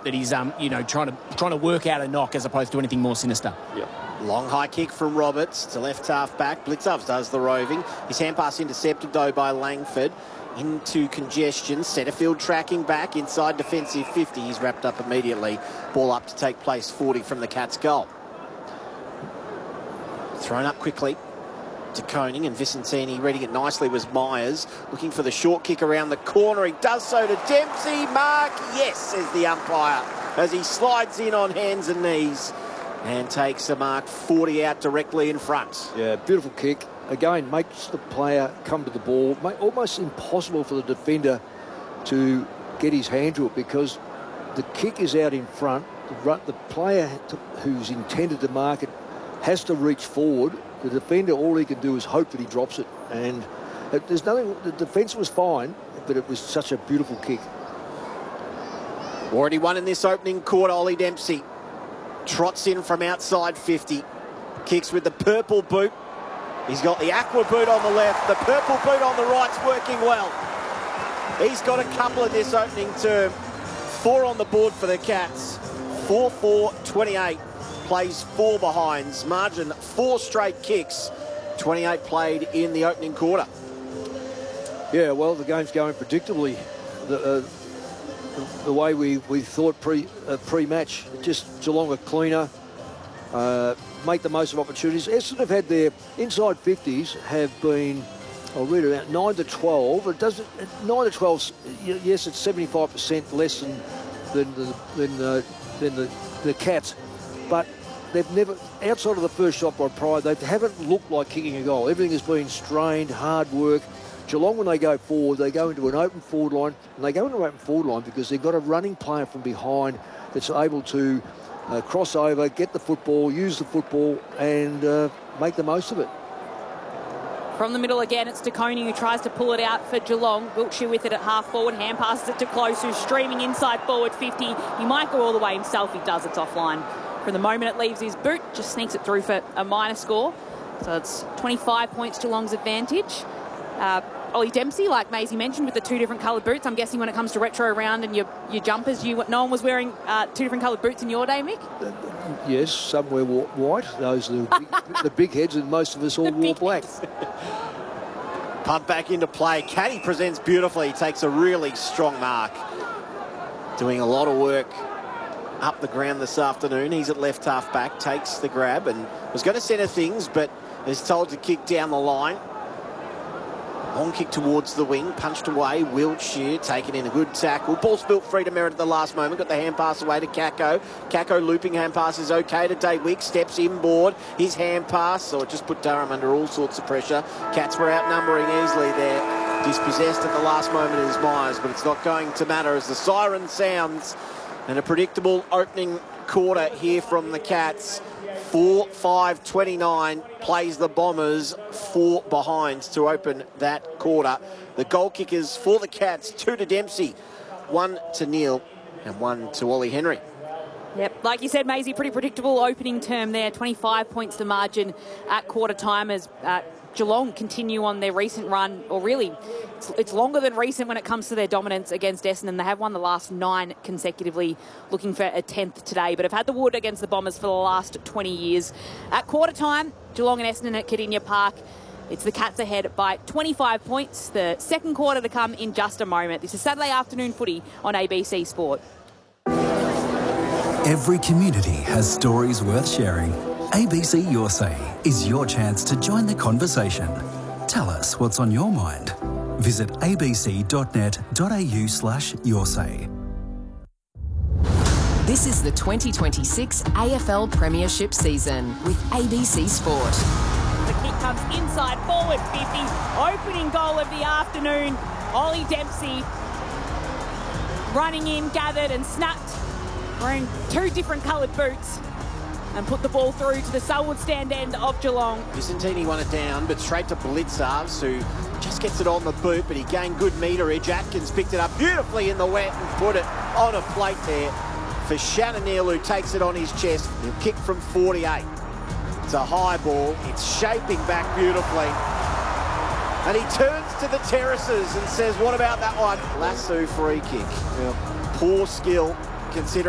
that he's, trying to work out a knock as opposed to anything more sinister. Yep. Long high kick from Roberts to left half back. Blitzovs does the roving. His hand pass intercepted though by Langford. Into congestion. Setterfield tracking back inside defensive 50. He's wrapped up immediately. Ball up to take place 40 from the Cats' goal. Thrown up quickly to Koning, and Vicentini reading it nicely was Myers. Looking for the short kick around the corner. He does so to Dempsey. Mark, yes, says the umpire, as he slides in on hands and knees and takes a mark 40 out directly in front. Yeah, beautiful kick. Again, makes the player come to the ball. Almost impossible for the defender to get his hand to it because the kick is out in front. The player who's intended to mark it has to reach forward. The defender, all he can do is hope that he drops it. And there's nothing. The defence was fine, but it was such a beautiful kick. Already won in this opening quarter. Ollie Dempsey trots in from outside 50. Kicks with the purple boot. He's got the aqua boot on the left. The purple boot on the right's working well. He's got a couple of this opening term. 4 on the board for the Cats. 4-4-28. Plays 4 behinds. Margin 4 straight kicks. 28 played in the opening quarter. Yeah, well, the game's going predictably. The way we thought pre-match. Just Geelong are cleaner. Make the most of opportunities. Essendon have had their inside 50s have been, I'll read it out, 9 to 12. It doesn't 9 to 12. Yes, it's 75% less than the Cats, but they've never, outside of the first shot by Pride, they haven't looked like kicking a goal. Everything has been strained, hard work. Geelong, when they go forward, they go into an open forward line, and they go into an open forward line because they've got a running player from behind that's able to cross over, get the football, use the football, and make the most of it. From the middle again, it's De Koning who tries to pull it out for Geelong. Wiltshire with it at half forward, hand passes it to Close, who's streaming inside forward 50. He might go all the way himself. He does. It's offline. From the moment it leaves his boot, just sneaks it through for a minor score. So it's 25 points Geelong's advantage. Ollie Dempsey, like Maisie mentioned, with the 2 different coloured boots. I'm guessing when it comes to retro round and your jumpers, no one was wearing 2 different coloured boots in your day, Mick? Yes, some wear white. Those are the big heads, and most of us all wore black. Punt back into play. Caddy presents beautifully. He takes a really strong mark. Doing a lot of work up the ground this afternoon. He's at left half back, takes the grab and was going to centre things, but is told to kick down the line. Long kick towards the wing, punched away. Wiltshire taking in a good tackle. Ball spilt free to Merritt at the last moment. Got the hand pass away to Kako. Kako looping hand pass is okay to Dave Wick. Steps inboard. His hand pass. So it just put Durham under all sorts of pressure. Cats were outnumbering easily there. Dispossessed at the last moment is Myers, but it's not going to matter as the siren sounds. And a predictable opening quarter here from the Cats. 4-5-29 plays the Bombers 4 behinds to open that quarter. The goal kickers for the Cats, 2 to Dempsey, 1 to Neil and 1 to Ollie Henry. Yep, like you said, Maisie, pretty predictable opening term there. 25 points the margin at quarter time as Geelong continue on their recent run, or really, it's longer than recent when it comes to their dominance against Essendon. They have won the last 9 consecutively, looking for a 10th today, but have had the wood against the Bombers for the last 20 years. At quarter time, Geelong and Essendon at Kardinia Park. It's the Cats ahead by 25 points. The second quarter to come in just a moment. This is Saturday afternoon footy on ABC Sport. Every community has stories worth sharing. ABC Your Say is your chance to join the conversation. Tell us what's on your mind. Visit abc.net.au/yoursay. This is the 2026 AFL Premiership season with ABC Sport. The kick comes inside forward 50. Opening goal of the afternoon. Ollie Dempsey running in, gathered and snapped. Wearing 2 different coloured boots. And put the ball through to the Selwood stand end of Geelong. Vicentini won it down, but straight to Blitzovs, who just gets it on the boot, but he gained good meterage. Atkins picked it up beautifully in the wet and put it on a plate there for Shannon Neal, who takes it on his chest. He'll kick from 48. It's a high ball. It's shaping back beautifully. And he turns to the terraces and says, what about that one? Lasso free kick. Poor skill, considering